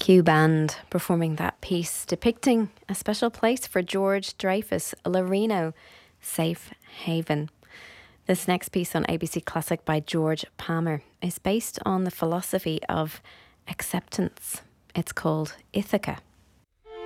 Q Band performing that piece depicting a special place for George Dreyfus, Loreno, Safe Haven. This next piece on ABC Classic by George Palmer is based on the philosophy of acceptance. It's called Ithaca.